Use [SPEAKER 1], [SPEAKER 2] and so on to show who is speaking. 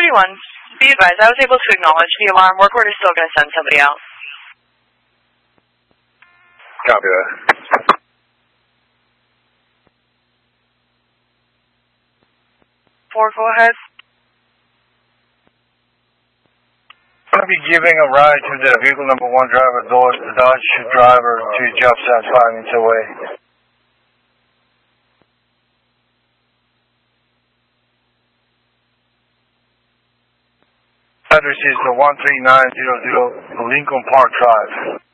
[SPEAKER 1] 431, be advised, I was able to acknowledge the alarm. Work order is still going to send somebody out.
[SPEAKER 2] Copy that.
[SPEAKER 1] 4, go ahead.
[SPEAKER 2] I'm going to be giving a ride to the vehicle number 1 driver, the Dodge driver, to job site 5 minutes away. Address is the 13900 Lincoln Park Drive.